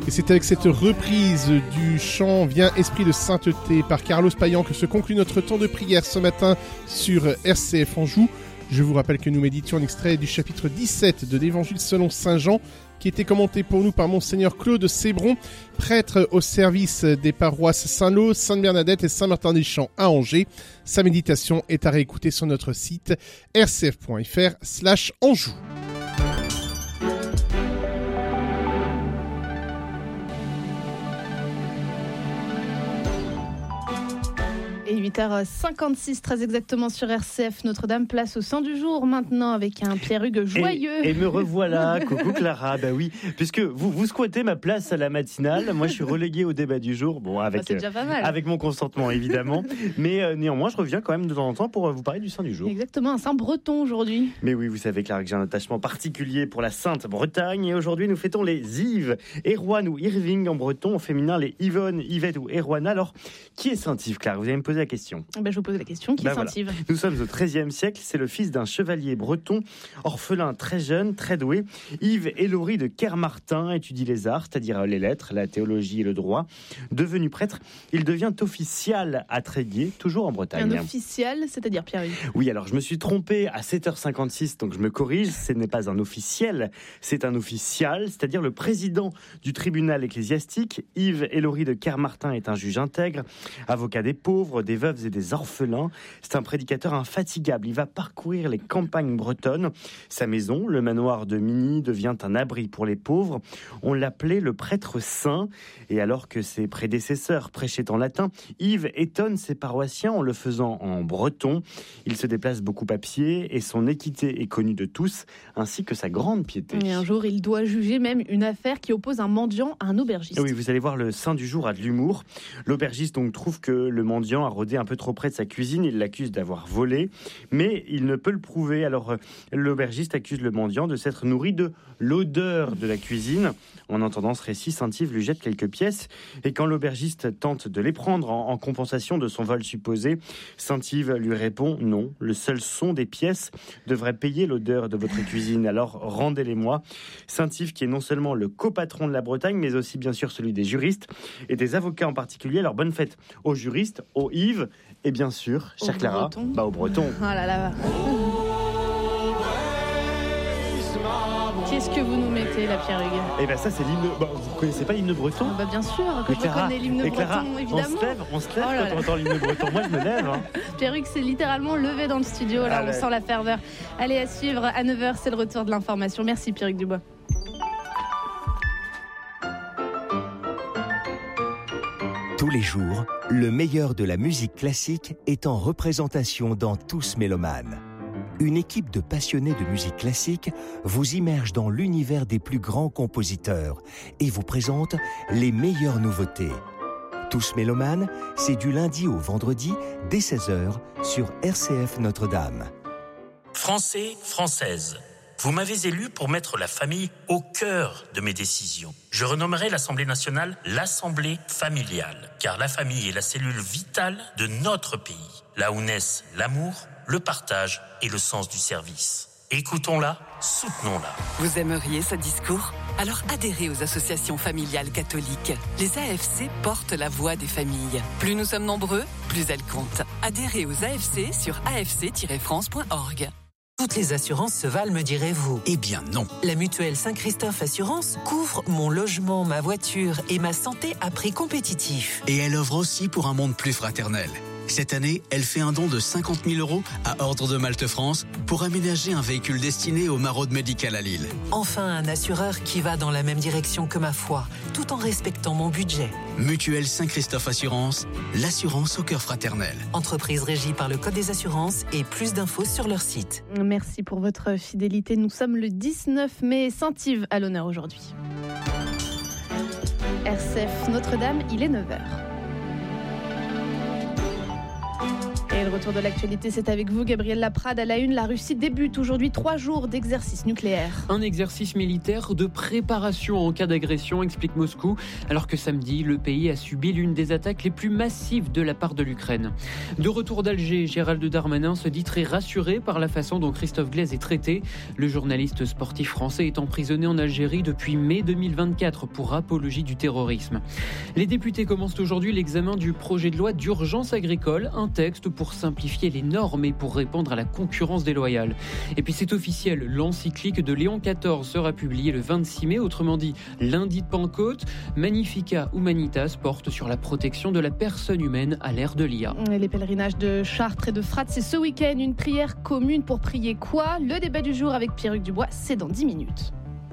Et c'est avec cette reprise du chant Viens Esprit de Sainteté par Carlos Payan que se conclut notre temps de prière ce matin sur RCF Anjou. Je vous rappelle que nous méditions un extrait du chapitre 17 de l'Évangile selon Saint Jean, qui était commenté pour nous par Monseigneur Claude Sébron, prêtre au service des paroisses Saint-Lô, Sainte-Bernadette et Saint-Martin-des-Champs à Angers. Sa méditation est à réécouter sur notre site rcf.fr/Anjou. Et 8h56, très exactement sur RCF Notre-Dame, place au sang du jour maintenant avec un Pierre-Hugues joyeux. Et me revoilà, coucou Clara, bah oui, puisque vous squattez ma place à la matinale, moi je suis relégué au débat du jour, bon avec, c'est déjà pas mal. Avec mon consentement évidemment, mais néanmoins je reviens quand même de temps en temps pour vous parler du saint du jour. Exactement, un saint breton aujourd'hui. Mais oui, vous savez Clara que j'ai un attachement particulier pour la Sainte Bretagne, et aujourd'hui nous fêtons les Yves, Erwan ou Irving en breton, au féminin les Yvonne, Yvette ou Erwana. Alors, qui est saint Yves, Clara? Vous allez me poser la question. Je vous pose la question, qui est saint Yves? Nous sommes au XIIIe siècle, c'est le fils d'un chevalier breton, orphelin très jeune, très doué. Yves Élory de Kermartin étudie les arts, c'est-à-dire les lettres, la théologie et le droit. Devenu prêtre, il devient official à Tréguier, toujours en Bretagne. Un official, c'est-à-dire Pierre-Hugues? Oui, alors je me suis trompé à 7h56, donc je me corrige, ce n'est pas un officiel, c'est un official, c'est-à-dire le président du tribunal ecclésiastique. Yves Élory de Kermartin est un juge intègre, avocat des pauvres, des veuves et des orphelins. C'est un prédicateur infatigable. Il va parcourir les campagnes bretonnes. Sa maison, le manoir de Migny, devient un abri pour les pauvres. On l'appelait le prêtre saint. Et alors que ses prédécesseurs prêchaient en latin, Yves étonne ses paroissiens en le faisant en breton. Il se déplace beaucoup à pied et son équité est connue de tous, ainsi que sa grande piété. Et un jour, il doit juger même une affaire qui oppose un mendiant à un aubergiste. Oui, vous allez voir, le saint du jour a de l'humour. L'aubergiste donc trouve que le mendiant a rôdé un peu trop près de sa cuisine, il l'accuse d'avoir volé, mais il ne peut le prouver. Alors l'aubergiste accuse le mendiant de s'être nourri de l'odeur de la cuisine. En entendant ce récit, saint Yves lui jette quelques pièces, et quand l'aubergiste tente de les prendre en compensation de son vol supposé, saint Yves lui répond: non, le seul son des pièces devrait payer l'odeur de votre cuisine, alors rendez-les-moi. Saint Yves qui est non seulement le copatron de la Bretagne, mais aussi bien sûr celui des juristes et des avocats en particulier. Alors bonne fête aux juristes, aux Yves, et bien sûr, chère Clara, aux Bretons. Oh là là. Qu'est-ce que vous nous mettez là, Pierre-Hugues? Eh bien ça c'est l'hymne... vous connaissez pas l'hymne breton? Bien sûr que je connais l'hymne breton, évidemment. On se lève quand on entend l'hymne breton. Moi je me lève. Pierre-Hugues s'est littéralement levé dans le studio, là on sent la ferveur. Allez, à suivre, à 9h, c'est le retour de l'information. Merci Pierre-Hugues Dubois. Tous les jours, le meilleur de la musique classique est en représentation dans Tous Mélomanes. Une équipe de passionnés de musique classique vous immerge dans l'univers des plus grands compositeurs et vous présente les meilleures nouveautés. Tous Mélomanes, c'est du lundi au vendredi dès 16h sur RCF Notre-Dame. Français, Françaises, vous m'avez élu pour mettre la famille au cœur de mes décisions. Je renommerai l'Assemblée nationale l'Assemblée familiale, car la famille est la cellule vitale de notre pays, là où naissent l'amour, le partage et le sens du service. Écoutons-la, soutenons-la. Vous aimeriez ce discours? Alors adhérez aux associations familiales catholiques. Les AFC portent la voix des familles. Plus nous sommes nombreux, plus elles comptent. Adhérez aux AFC sur afc-france.org. Toutes les assurances se valent, me direz-vous? Eh bien non. La mutuelle Saint-Christophe Assurance couvre mon logement, ma voiture et ma santé à prix compétitif. Et elle offre aussi pour un monde plus fraternel. Cette année, elle fait un don de 50 000 € à Ordre de Malte France pour aménager un véhicule destiné aux maraudes médicales à Lille. Enfin, un assureur qui va dans la même direction que ma foi, tout en respectant mon budget. Mutuelle Saint-Christophe Assurance, l'assurance au cœur fraternel. Entreprise régie par le Code des assurances et plus d'infos sur leur site. Merci pour votre fidélité. Nous sommes le 19 mai, Saint-Yves à l'honneur aujourd'hui. RCF Notre-Dame, il est 9h. Et le retour de l'actualité, c'est avec vous, Gabriel Laprade. À la une, la Russie débute aujourd'hui 3 jours d'exercice nucléaire. Un exercice militaire de préparation en cas d'agression, explique Moscou, alors que samedi, le pays a subi l'une des attaques les plus massives de la part de l'Ukraine. De retour d'Alger, Gérald Darmanin se dit très rassuré par la façon dont Christophe Glaise est traité. Le journaliste sportif français est emprisonné en Algérie depuis mai 2024 pour apologie du terrorisme. Les députés commencent aujourd'hui l'examen du projet de loi d'urgence agricole, un texte pour simplifier les normes et pour répondre à la concurrence déloyale. Et puis c'est officiel, l'encyclique de Léon XIV sera publiée le 26 mai, autrement dit lundi de Pentecôte. Magnificat Humanitas porte sur la protection de la personne humaine à l'ère de l'IA. Les pèlerinages de Chartres et de Fratte, c'est ce week-end. Une prière commune pour prier quoi ? Le débat du jour avec Pierre-Hugues Dubois, c'est dans 10 minutes.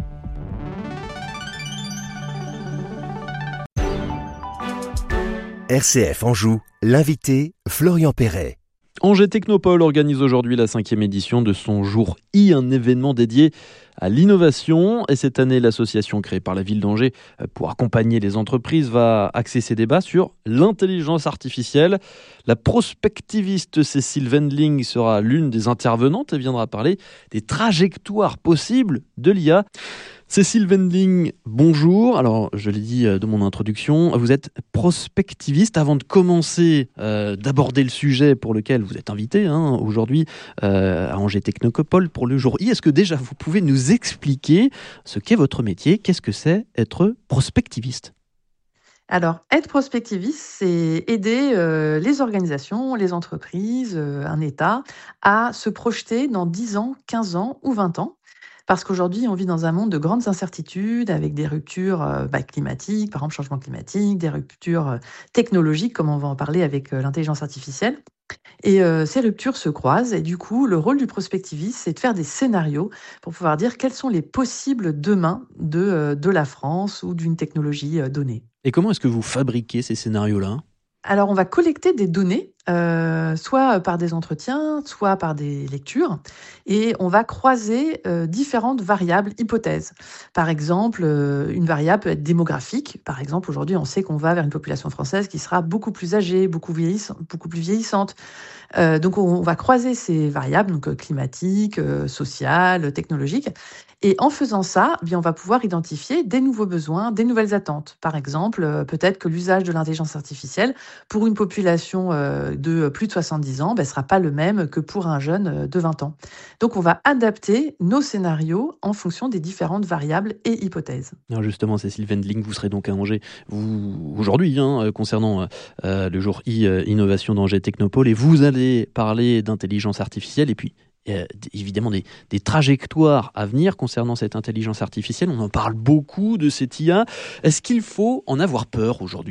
RCF Anjou, l'invité Florian Perret. Angers Technopole organise aujourd'hui la 5e édition de son jour I, un événement dédié à l'innovation. Et cette année, l'association créée par la ville d'Angers pour accompagner les entreprises va axer ses débats sur l'intelligence artificielle. La prospectiviste Cécile Wendling sera l'une des intervenantes et viendra parler des trajectoires possibles de l'IA. Cécile Wendling, bonjour. Alors, je l'ai dit de mon introduction, vous êtes prospectiviste. Avant de commencer d'aborder le sujet pour lequel vous êtes invité aujourd'hui à Angers Technopole pour le jour I, est-ce que déjà vous pouvez nous expliquer ce qu'est votre métier ? Qu'est-ce que c'est être prospectiviste ? Alors, être prospectiviste, c'est aider les organisations, les entreprises, un État à se projeter dans 10 ans, 15 ans ou 20 ans. Parce qu'aujourd'hui, on vit dans un monde de grandes incertitudes avec des ruptures climatiques, par exemple changement climatique, des ruptures technologiques, comme on va en parler avec l'intelligence artificielle. Et ces ruptures se croisent. Et du coup, le rôle du prospectiviste, c'est de faire des scénarios pour pouvoir dire quels sont les possibles demain de la France ou d'une technologie donnée. Et comment est-ce que vous fabriquez ces scénarios-là ? Alors, on va collecter des données, soit par des entretiens, soit par des lectures, et on va croiser différentes variables, hypothèses. Par exemple, une variable peut être démographique. Par exemple, aujourd'hui, on sait qu'on va vers une population française qui sera beaucoup plus âgée, beaucoup plus vieillissante. Donc, on va croiser ces variables, donc climatiques, sociales, technologiques. Et en faisant ça, on va pouvoir identifier des nouveaux besoins, des nouvelles attentes. Par exemple, peut-être que l'usage de l'intelligence artificielle pour une population de plus de 70 ans ne sera pas le même que pour un jeune de 20 ans. Donc, on va adapter nos scénarios en fonction des différentes variables et hypothèses. Alors justement, Cécile Wendling, vous serez donc à Angers aujourd'hui concernant le jour I, Innovation d'Angers Technopole, et vous allez parler d'intelligence artificielle et puis évidemment des trajectoires à venir concernant cette intelligence artificielle. On en parle beaucoup de cette IA. Est-ce qu'il faut en avoir peur aujourd'hui ?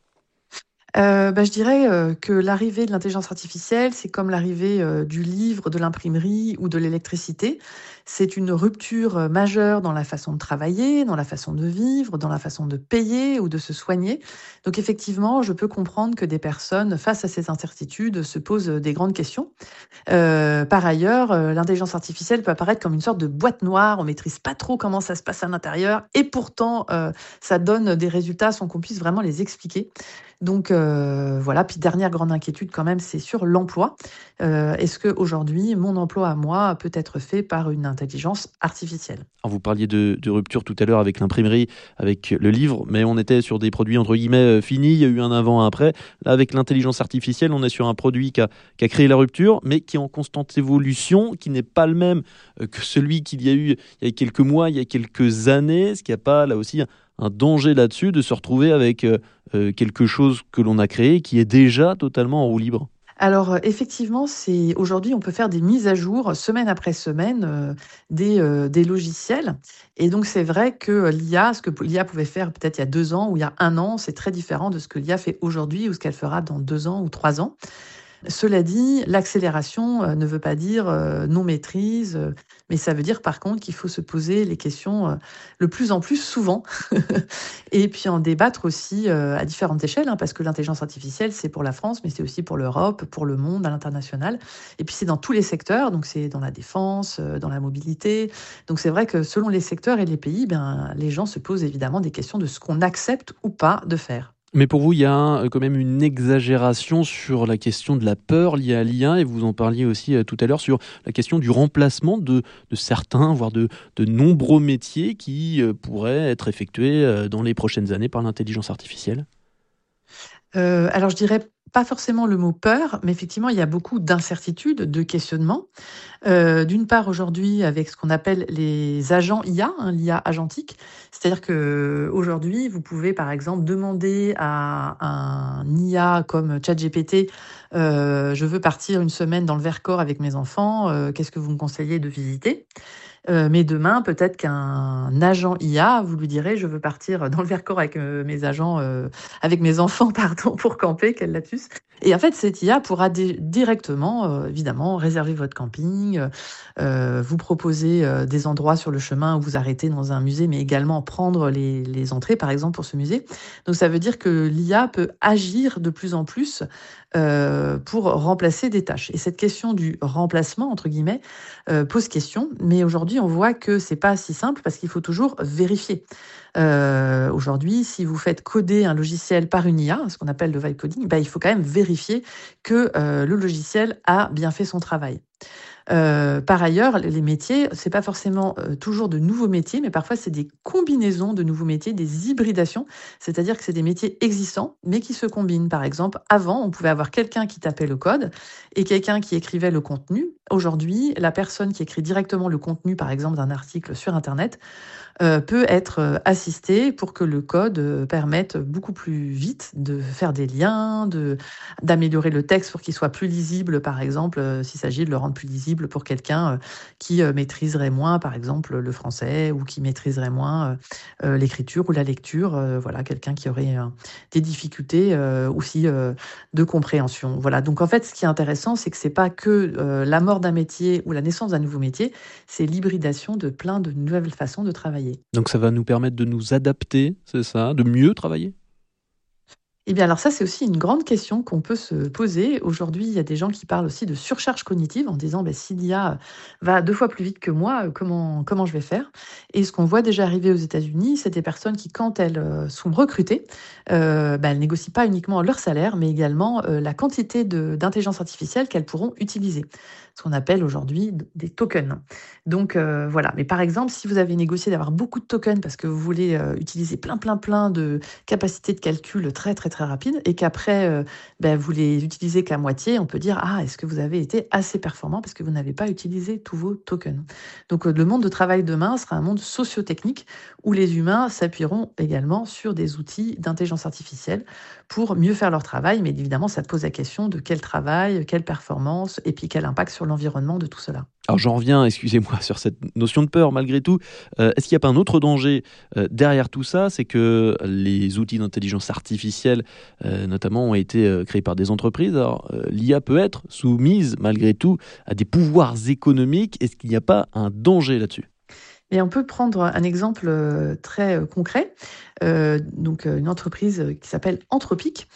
Je dirais que l'arrivée de l'intelligence artificielle, c'est comme l'arrivée du livre, de l'imprimerie ou de l'électricité. C'est une rupture majeure dans la façon de travailler, dans la façon de vivre, dans la façon de payer ou de se soigner. Donc effectivement, je peux comprendre que des personnes, face à ces incertitudes, se posent des grandes questions. Par ailleurs, l'intelligence artificielle peut apparaître comme une sorte de boîte noire. On maîtrise pas trop comment ça se passe à l'intérieur, et pourtant, ça donne des résultats sans qu'on puisse vraiment les expliquer. Donc voilà, puis dernière grande inquiétude quand même, c'est sur l'emploi. Est-ce qu'aujourd'hui, mon emploi à moi peut être fait par une intelligence artificielle ? Alors vous parliez de rupture tout à l'heure avec l'imprimerie, avec le livre, mais on était sur des produits entre guillemets finis, il y a eu un avant, un après. Là, avec l'intelligence artificielle, on est sur un produit qui a créé la rupture, mais qui est en constante évolution, qui n'est pas le même que celui qu'il y a eu il y a quelques mois, il y a quelques années. Est-ce qu'il n'y a pas là aussi un danger là-dessus de se retrouver avec quelque chose que l'on a créé qui est déjà totalement en roue libre ? Alors effectivement, aujourd'hui on peut faire des mises à jour semaine après semaine des logiciels. Et donc c'est vrai que ce que l'IA pouvait faire peut-être il y a 2 ans ou il y a 1 an, c'est très différent de ce que l'IA fait aujourd'hui ou ce qu'elle fera dans 2 ans ou 3 ans. Cela dit, l'accélération ne veut pas dire non-maîtrise, mais ça veut dire par contre qu'il faut se poser les questions le plus en plus souvent et puis en débattre aussi à différentes échelles, parce que l'intelligence artificielle, c'est pour la France, mais c'est aussi pour l'Europe, pour le monde, à l'international. Et puis c'est dans tous les secteurs, donc c'est dans la défense, dans la mobilité. Donc c'est vrai que selon les secteurs et les pays, les gens se posent évidemment des questions de ce qu'on accepte ou pas de faire. Mais pour vous, il y a quand même une exagération sur la question de la peur liée à l'IA, et vous en parliez aussi tout à l'heure sur la question du remplacement de certains, voire de nombreux métiers qui pourraient être effectués dans les prochaines années par l'intelligence artificielle. Alors je dirais pas forcément le mot peur, mais effectivement il y a beaucoup d'incertitudes, de questionnements. D'une part aujourd'hui avec ce qu'on appelle les agents IA, l'IA agentique, c'est-à-dire que aujourd'hui vous pouvez par exemple demander à un IA comme ChatGPT, je veux partir une semaine dans le Vercors avec mes enfants, qu'est-ce que vous me conseillez de visiter ? Mais demain, peut-être qu'un agent IA, vous lui direz, je veux partir dans le Vercors avec avec mes enfants, pour camper, quel lapsus. Et en fait, cette IA pourra directement, évidemment, réserver votre camping, vous proposer des endroits sur le chemin où vous arrêtez dans un musée, mais également prendre les entrées, par exemple, pour ce musée. Donc, ça veut dire que l'IA peut agir de plus en plus pour remplacer des tâches. Et cette question du remplacement, entre guillemets, pose question. Mais aujourd'hui, on voit que c'est pas si simple parce qu'il faut toujours vérifier. Aujourd'hui, si vous faites coder un logiciel par une IA, ce qu'on appelle le vibe coding, il faut quand même vérifier que le logiciel a bien fait son travail. Par ailleurs, les métiers, c'est pas forcément toujours de nouveaux métiers, mais parfois c'est des combinaisons de nouveaux métiers, des hybridations, c'est-à-dire que c'est des métiers existants, mais qui se combinent. Par exemple, avant, on pouvait avoir quelqu'un qui tapait le code et quelqu'un qui écrivait le contenu. Aujourd'hui, la personne qui écrit directement le contenu, par exemple, d'un article sur Internet, peut être assistée pour que le code permette beaucoup plus vite de faire des liens, d'améliorer le texte pour qu'il soit plus lisible, par exemple, s'il s'agit de le rendre plus lisible pour quelqu'un qui maîtriserait moins, par exemple, le français ou qui maîtriserait moins l'écriture ou la lecture. Voilà, quelqu'un qui aurait des difficultés aussi de compréhension. Voilà. Donc, en fait, ce qui est intéressant, c'est que c'est pas que la mort d'un métier ou la naissance d'un nouveau métier, c'est l'hybridation de plein de nouvelles façons de travailler. Donc ça va nous permettre de nous adapter, c'est ça, de mieux travailler ? Eh bien, alors ça, c'est aussi une grande question qu'on peut se poser. Aujourd'hui, il y a des gens qui parlent aussi de surcharge cognitive en disant, si l'IA va 2 fois plus vite que moi, comment je vais faire ? Et ce qu'on voit déjà arriver aux États-Unis, c'est des personnes qui, quand elles sont recrutées, elles négocient pas uniquement leur salaire, mais également la quantité d'intelligence artificielle qu'elles pourront utiliser. Ce qu'on appelle aujourd'hui des tokens. Donc voilà. Mais par exemple, si vous avez négocié d'avoir beaucoup de tokens parce que vous voulez utiliser plein de capacités de calcul très rapide et qu'après vous les utilisez qu'à moitié, on peut dire est-ce que vous avez été assez performant parce que vous n'avez pas utilisé tous vos tokens. Donc le monde de travail demain sera un monde socio-technique où les humains s'appuieront également sur des outils d'intelligence artificielle pour mieux faire leur travail, mais évidemment ça pose la question de quel travail, quelle performance et puis quel impact sur l'environnement de tout cela. Alors j'en reviens, excusez-moi, sur cette notion de peur malgré tout. Est-ce qu'il n'y a pas un autre danger derrière tout ça ? C'est que les outils d'intelligence artificielle, notamment, ont été créés par des entreprises. Alors l'IA peut être soumise malgré tout à des pouvoirs économiques. Est-ce qu'il n'y a pas un danger là-dessus ? Et on peut prendre un exemple très concret. Donc, une entreprise qui s'appelle Anthropic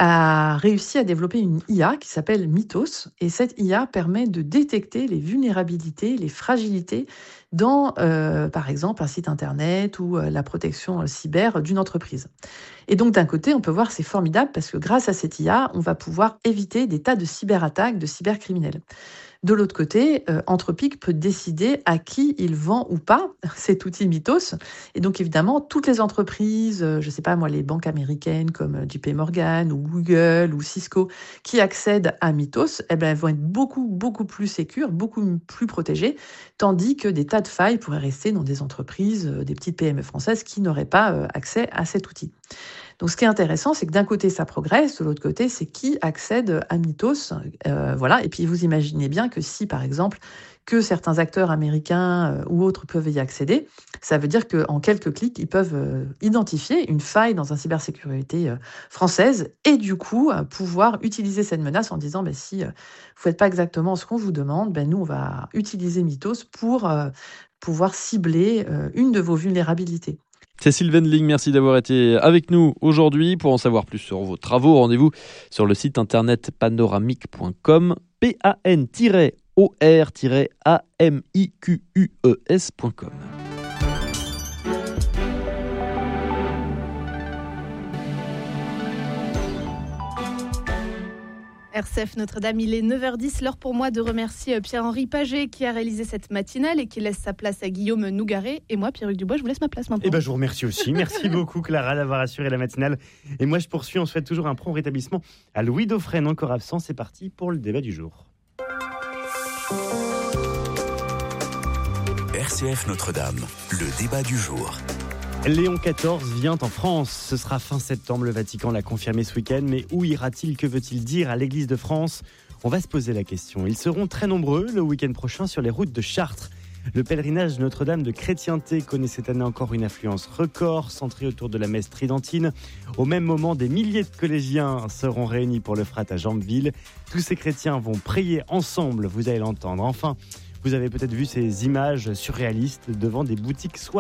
a réussi à développer une IA qui s'appelle Mythos. Et cette IA permet de détecter les vulnérabilités, les fragilités dans, par exemple, un site internet ou la protection cyber d'une entreprise. Et donc, d'un côté, on peut voir c'est formidable parce que grâce à cette IA, on va pouvoir éviter des tas de cyberattaques, de cybercriminels. De l'autre côté, Anthropic peut décider à qui il vend ou pas cet outil Mythos. Et donc, évidemment, toutes les entreprises, je ne sais pas moi, les banques américaines comme JP Morgan ou Google ou Cisco qui accèdent à Mythos, elles vont être beaucoup plus sécures, beaucoup plus protégées, tandis que des tas de failles pourraient rester dans des entreprises, des petites PME françaises qui n'auraient pas accès à cet outil. Donc, ce qui est intéressant, c'est que d'un côté, ça progresse, de l'autre côté, c'est qui accède à Mythos. Voilà. Et puis, vous imaginez bien que si, par exemple, que certains acteurs américains ou autres peuvent y accéder, ça veut dire qu'en quelques clics, ils peuvent identifier une faille dans une cybersécurité française et du coup, pouvoir utiliser cette menace en disant si vous ne faites pas exactement ce qu'on vous demande, nous, on va utiliser Mythos pour pouvoir cibler une de vos vulnérabilités. Cécile Wendling, merci d'avoir été avec nous aujourd'hui. Pour en savoir plus sur vos travaux, rendez-vous sur le site internet panoramique.com, pan-or-amicques.com. RCF Notre-Dame, il est 9h10, l'heure pour moi de remercier Pierre-Henri Paget qui a réalisé cette matinale et qui laisse sa place à Guillaume Nougaret. Et moi, Pierre-Hugues Dubois, je vous laisse ma place maintenant. Je vous remercie aussi. Merci beaucoup Clara d'avoir assuré la matinale. Et moi je poursuis, on souhaite toujours un prompt rétablissement à Louis Dauphren, encore absent. C'est parti pour le débat du jour. RCF Notre-Dame, le débat du jour. Léon XIV vient en France. Ce sera fin septembre, le Vatican l'a confirmé ce week-end. Mais où ira-t-il ? Que veut-il dire à l'Église de France ? On va se poser la question. Ils seront très nombreux le week-end prochain sur les routes de Chartres. Le pèlerinage Notre-Dame de chrétienté connaît cette année encore une affluence record, centrée autour de la messe tridentine. Au même moment, des milliers de collégiens seront réunis pour le Frat à Jambeville. Tous ces chrétiens vont prier ensemble, vous allez l'entendre. Enfin, vous avez peut-être vu ces images surréalistes devant des boutiques